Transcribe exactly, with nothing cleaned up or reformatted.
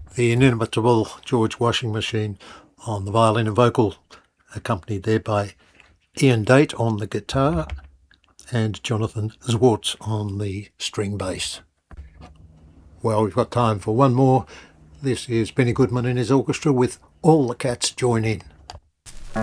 the inimitable George Washing Machine on the violin and vocal, accompanied there by Ian Date on the guitar and Jonathan Zwartz on the string bass. Well, we've got time for one more. This is Benny Goodman and his orchestra with All the Cats Join In.